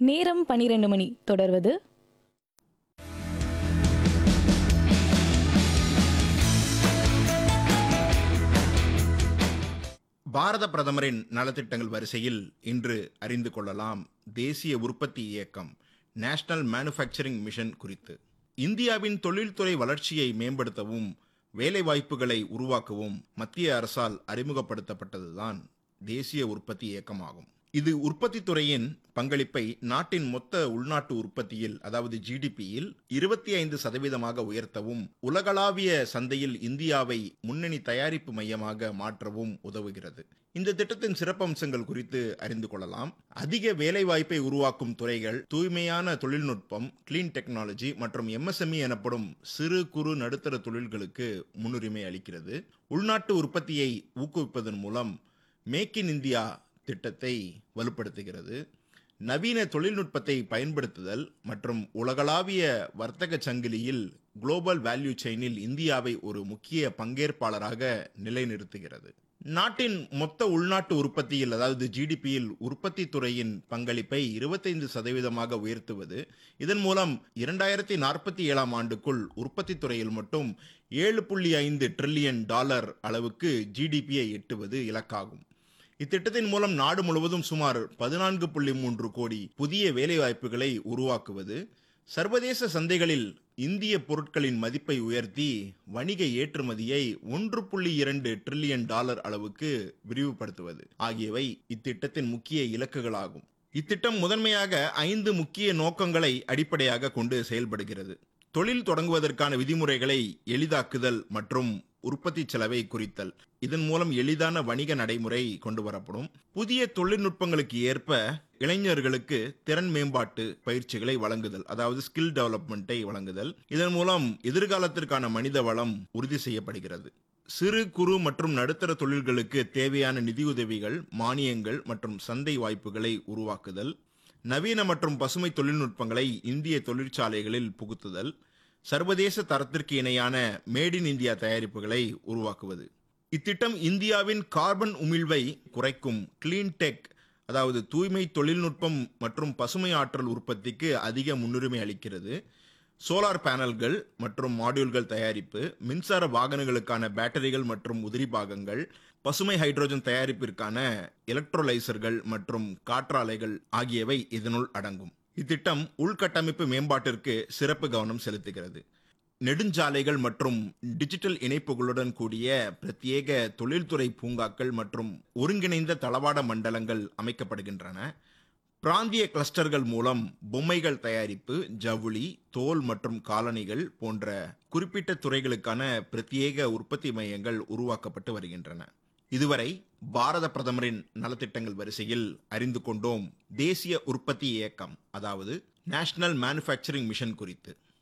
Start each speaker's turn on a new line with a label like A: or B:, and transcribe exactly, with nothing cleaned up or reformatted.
A: நேரம் பன்னிரண்டு மணி தொடர்வது
B: பாரத பிரதமரின் நலத்திட்டங்கள் வரிசையில் இன்று அறிந்து கொள்ளலாம் தேசிய உற்பத்தி இயக்கம் நேஷனல் மேனுஃபேக்சரிங் மிஷன் குறித்து. இந்தியாவின் தொழில்துறை வளர்ச்சியை மேம்படுத்தவும் வேலைவாய்ப்புகளை உருவாக்கவும் மத்திய அரசால் அறிமுகப்படுத்தப்பட்டதுதான் தேசிய உற்பத்தி இயக்கமாகும். இது உற்பத்தி துறையின் பங்களிப்பை நாட்டின் மொத்த உள்நாட்டு உற்பத்தியில் அதாவது ஜிடிபியில் இருபத்தி ஐந்து சதவீதமாக உயர்த்தவும் உலகளாவிய சந்தையில் இந்தியாவை முன்னணி தயாரிப்பு மையமாக மாற்றவும் உதவுகிறது. இந்த திட்டத்தின் சிறப்பம்சங்கள் குறித்து அறிந்து கொள்ளலாம். அதிக வேலைவாய்ப்பை உருவாக்கும் துறைகள், தூய்மையான தொழில்நுட்பம், கிளீன் டெக்னாலஜி மற்றும் எம்எஸ்எம்இ எனப்படும் சிறு குறு நடுத்தர தொழில்களுக்கு முன்னுரிமை அளிக்கிறது. உள்நாட்டு உற்பத்தியை ஊக்குவிப்பதன் மூலம் மேக் இன் இந்தியா திட்டத்தை வலுப்படுத்துகிறது. நவீன தொழில்நுட்பத்தை பயன்படுத்துதல் மற்றும் உலகளாவிய வர்த்தக சங்கிலியில் குளோபல் வேல்யூ செயினில் இந்தியாவை ஒரு முக்கிய பங்கேற்பாளராக நிலைநிறுத்துகிறது. நாட்டின் மொத்த உள்நாட்டு உற்பத்தியில் அதாவது ஜிடிபியில் உற்பத்தி துறையின் பங்களிப்பை இருபத்தைந்து சதவீதமாக உயர்த்துவது. இதன் மூலம் இரண்டாயிரத்தி நாற்பத்தி ஏழாம் ஆண்டுக்குள் உற்பத்தி துறையில் மட்டும் ஏழு புள்ளி ஐந்து ட்ரில்லியன் டாலர் அளவுக்கு ஜிடிபியை எட்டுவது இலக்காகும். இத்திட்டத்தின் மூலம் நாடு முழுவதும் சுமார் பதினான்கு புள்ளி மூன்று கோடி புதிய வேலைவாய்ப்புகளை உருவாக்குவது, சர்வதேச சந்தைகளில் இந்திய பொருட்களின் மதிப்பை உயர்த்தி வணிக ஏற்றுமதியை ஒன்று புள்ளி இரண்டு ட்ரில்லியன் டாலர் அளவுக்கு விரிவுபடுத்துவது ஆகியவை இத்திட்டத்தின் முக்கிய இலக்குகளாகும். இத்திட்டம் முதன்மையாக ஐந்து முக்கிய நோக்கங்களை அடிப்படையாக கொண்டு செயல்படுகிறது. தொழில் தொடங்குவதற்கான விதிமுறைகளை எளிதாக்குதல் மற்றும் உற்பத்தி செலவை குறித்தல். இதன் மூலம் எளிதான வணிக நடைமுறை கொண்டு வரப்படும். புதிய தொழில்நுட்பங்களுக்கு ஏற்ப இளைஞர்களுக்கு திறன் மேம்பாட்டு பயிற்சிகளை வழங்குதல், அதாவது ஸ்கில் டெவலப்மெண்ட்டை வழங்குதல். இதன் மூலம் எதிர்காலத்திற்கான மனித வளம் உறுதி செய்யப்படுகிறது. சிறு குறு மற்றும் நடுத்தர தொழில்களுக்கு தேவையான நிதியுதவிகள், மானியங்கள் மற்றும் சந்தை வாய்ப்புகளை உருவாக்குதல். நவீன மற்றும் பசுமை தொழில்நுட்பங்களை இந்திய தொழிற்சாலைகளில் புகுத்துதல். சர்வதேச தரத்திற்கு இணையான மேட் இன் இந்தியா தயாரிப்புகளை உருவாக்குவது. இத்திட்டம் இந்தியாவின் கார்பன் உமிழ்வை குறைக்கும் கிளீன் டெக் அதாவது தூய்மை தொழில்நுட்பம் மற்றும் பசுமை ஆற்றல் உற்பத்திக்கு அதிக முன்னுரிமை அளிக்கிறது. சோலார் பேனல்கள் மற்றும் மாடியூல்கள் தயாரிப்பு, மின்சார வாகனங்களுக்கான பேட்டரிகள் மற்றும் உதிரி பாகங்கள், பசுமை ஹைட்ரோஜன் தயாரிப்பிற்கான எலக்ட்ரோலைசர்கள் மற்றும் காற்றாலைகள் ஆகியவை இதனுள் அடங்கும். இத்திட்டம் உள்கட்டமைப்பு மேம்பாட்டிற்கு சிறப்பு கவனம் செலுத்துகிறது. நெடுஞ்சாலைகள் மற்றும் டிஜிட்டல் இணைப்புகளுடன் கூடிய பிரத்யேக தொழில்துறை பூங்காக்கள் மற்றும் ஒருங்கிணைந்த தளவாட மண்டலங்கள் அமைக்கப்படுகின்றன. பிராந்திய கிளஸ்டர்கள் மூலம் பொம்மைகள் தயாரிப்பு, ஜவுளி, தோல் மற்றும் காலணிகள் போன்ற குறிப்பிட்ட துறைகளுக்கான பிரத்யேக உற்பத்தி மையங்கள் உருவாக்கப்பட்டு வருகின்றன. இதுவரை பாரத பிரதமரின் நலத்திட்டங்கள் வரிசையில் அறிந்து கொண்டோம் தேசிய உற்பத்தி இயக்கம் அதாவது நேஷனல் மேனுஃபேக்சரிங் மிஷன் குறித்து.